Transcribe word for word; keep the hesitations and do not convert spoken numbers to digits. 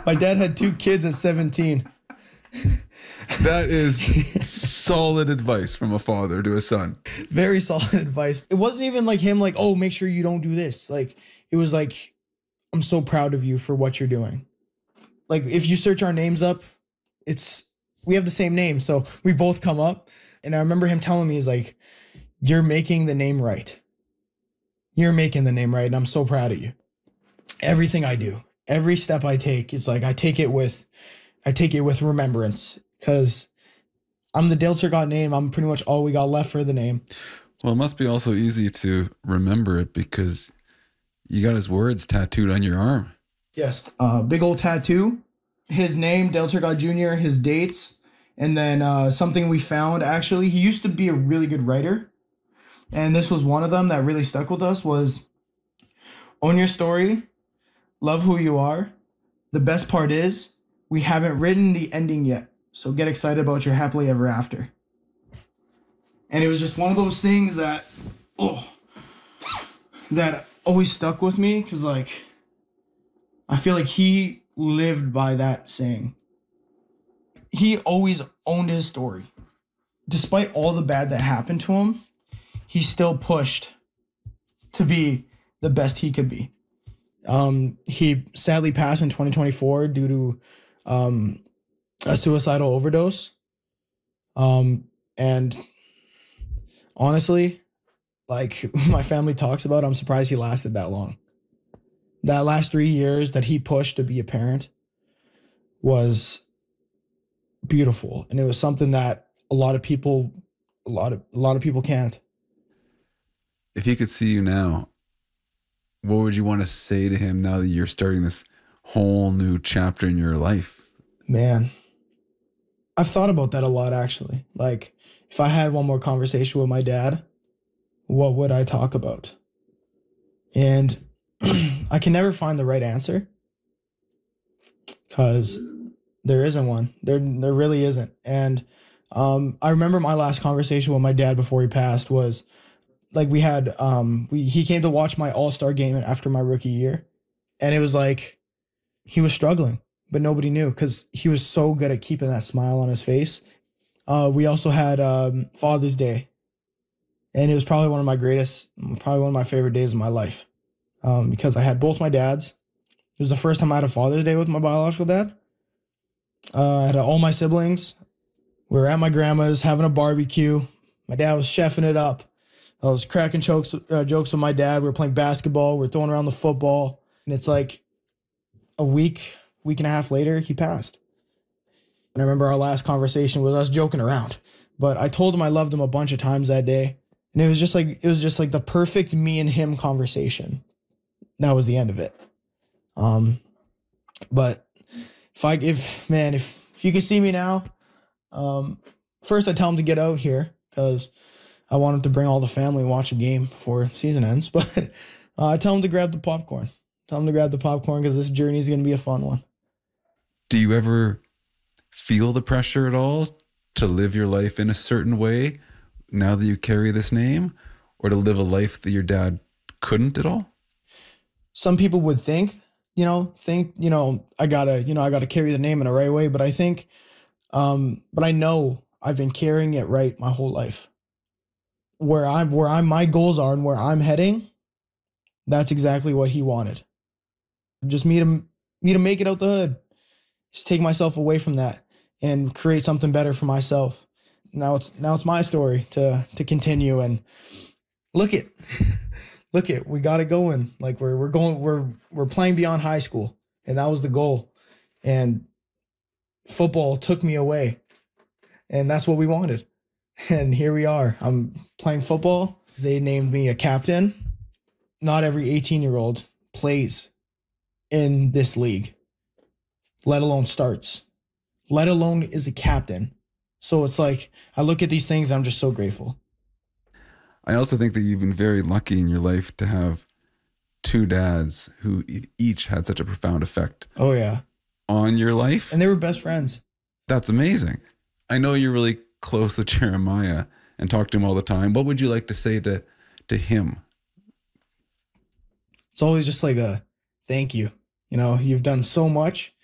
My dad had two kids at seventeen. That is solid advice from a father to a son. Very solid advice. It wasn't even like him like, oh, make sure you don't do this. Like, it was like, I'm so proud of you for what you're doing. Like, if you search our names up, it's, we have the same name. So we both come up. And I remember him telling me, he's like, you're making the name right. You're making the name right. And I'm so proud of you. Everything I do, every step I take, it's like, I take it with, I take it with remembrance. Because I'm the Dale Turcotte name. I'm pretty much all we got left for the name. Well, it must be also easy to remember it because you got his words tattooed on your arm. Yes. Uh, big old tattoo. His name, Dale Turcotte Junior, his dates, and then uh, something we found. Actually, he used to be a really good writer. And this was one of them that really stuck with us was, own your story, love who you are. The best part is, we haven't written the ending yet. So get excited about your happily ever after. And it was just one of those things that, oh, that always stuck with me. Because, like, I feel like he lived by that saying. He always owned his story. Despite all the bad that happened to him, he still pushed to be the best he could be. Um, he sadly passed in twenty twenty-four due to um, a suicidal overdose. Um, and honestly, like my family talks about, I'm surprised he lasted that long. That last three years that he pushed to be a parent was beautiful. And it was something that a lot of people, a lot of, a lot of people can't. If he could see you now, what would you want to say to him now that you're starting this whole new chapter in your life? Man, I've thought about that a lot, actually. Like, if I had one more conversation with my dad, what would I talk about? And I can never find the right answer because there isn't one. There, there really isn't. And um, I remember my last conversation with my dad before he passed was, like, we had, um, we, he came to watch my all-star game after my rookie year. And it was like, he was struggling, but nobody knew because he was so good at keeping that smile on his face. Uh, we also had um, Father's Day. And it was probably one of my greatest, probably one of my favorite days of my life. Um, because I had both my dads. It was the first time I had a Father's Day with my biological dad. Uh, I had all my siblings. We were at my grandma's having a barbecue. My dad was chefing it up. I was cracking jokes, uh, jokes with my dad. We were playing basketball. We were throwing around the football. And it's like a week, week and a half later, he passed. And I remember our last conversation was us joking around. But I told him I loved him a bunch of times that day. And it was just like, it was just like the perfect me and him conversation. That was the end of it. Um, but if I, if, man, if, if you can see me now, um, first I tell him to get out here because I want him to bring all the family and watch a game before season ends. But uh, I tell him to grab the popcorn. Tell him to grab the popcorn because this journey is going to be a fun one. Do you ever feel the pressure at all to live your life in a certain way now that you carry this name, or to live a life that your dad couldn't at all? Some people would think, you know, think, you know, I gotta, you know, I gotta carry the name in the right way. But I think, um, but I know I've been carrying it right my whole life. Where I'm, where I'm, my goals are and where I'm heading, that's exactly what he wanted. Just me to, me to make it out the hood. Just take myself away from that and create something better for myself. Now it's, now it's my story to, to continue and look it, look it, we got it going. Like we're, we're going, we're, we're playing beyond high school, and that was the goal. And football took me away, and that's what we wanted. And here we are. I'm playing football. They named me a captain. Not every eighteen-year-old plays in this league, let alone starts, let alone is a captain. So it's like, I look at these things and I'm just so grateful. I also think that you've been very lucky in your life to have two dads who each had such a profound effect. Oh, yeah. On your life. And they were best friends. That's amazing. I know you're really close to Jeremiah and talk to him all the time. What would you like to say to, to him? It's always just like a thank you. You know, you've done so much.